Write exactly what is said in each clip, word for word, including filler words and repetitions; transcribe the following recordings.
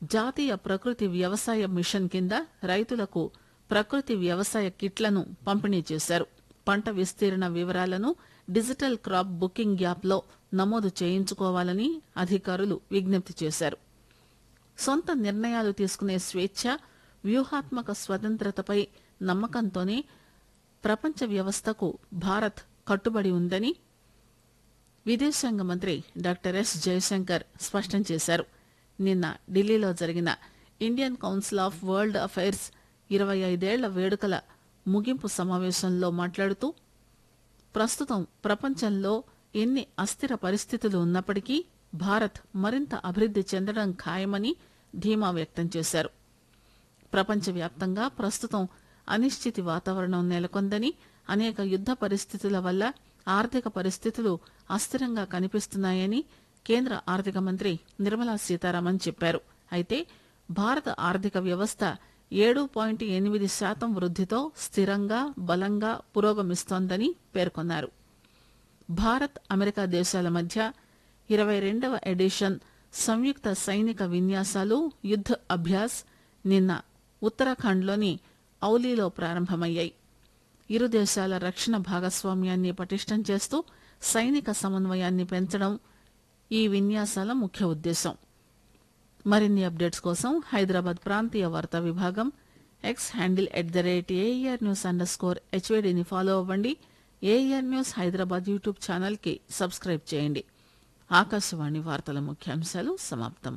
జాతీయ ప్రకృతి వ్యవసాయ మిషన్ కింద రైతులకు ప్రకృతి వ్యవసాయ కిట్లను పంపిణీ చేశారు. పంట విస్తీర్ణ వివరాలను డిజిటల్ క్రాప్ బుకింగ్ యాప్లో నమోదు చేయించుకోవాలని అధికారులు విజ్ఞప్తి చేశారు. సొంత నిర్ణయాలు తీసుకునే స్వేచ్ఛ, వ్యూహాత్మక స్వతంత్రతపై నమ్మకంతోనే ప్రపంచ వ్యవస్థకు భారత్ కట్టుబడి ఉందని విదేశాంగ మంత్రి డాక్టర్ ఎస్ జయశంకర్ స్పష్టం చేశారు. నిన్న ఢిల్లీలో జరిగిన Indian council of world affairs ఇరవై ఐదేళ్ల వేడుకల ముగింపు సమావేశంలో మాట్లాడుతూ ప్రస్తుతం ప్రపంచంలో ఎన్ని అస్థిర పరిస్థితులు ఉన్నప్పటికీ భారత్ మరింత అభివృద్ది చెందడం ఖాయమని ధీమా వ్యక్తం చేశారు. ప్రపంచవ్యాప్తంగా ప్రస్తుతం అనిశ్చితి వాతావరణం నెలకొందని, అనేక యుద్ద పరిస్థితుల వల్ల ఆర్థిక పరిస్థితులు అస్థిరంగా కనిపిస్తున్నాయని కేంద్ర ఆర్థిక మంత్రి నిర్మలా సీతారామన్ చెప్పారు. అయితే భారత ఆర్థిక వ్యవస్థ ఏడు పాయింట్ ఎనిమిది శాతం వృద్దితో స్థిరంగా బలంగా పురోగమిస్తోందని పేర్కొన్నారు. భారత్ అమెరికా దేశాల మధ్య ఇరవై రెండవ ఎడిషన్ సంయుక్త సైనిక విన్యాసాలు యుద్ద అభ్యాస్ నిన్న ఉత్తరాఖండ్లోని ఔలీలో ప్రారంభమయ్యాయి. ఇరు దేశాల రక్షణ భాగస్వామ్యాన్ని పటిష్టం చేస్తూ సైనిక సమన్వయాన్ని పెంచడం ఈ విన్యాసాల ముఖ్య ఉద్దేశం. మరిన్ని అప్డేట్స్ కోసం హైదరాబాద్ ప్రాంతీయ వార్తా విభాగం X handle at the rate AR news under score హెచ్వేడిని follow అవ్వండి. AR news Hyderabad YouTube channel కి సబ్స్క్రైబ్ చేయండి. ఆకాశవాణి వార్తల ముఖ్యాంశాలు సమాప్తం.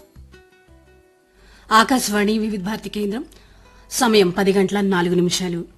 ఆకాశవాణి వివిధ భారతి కేంద్రం. సమయం పది గంటల నాలుగు నిమిషాలు.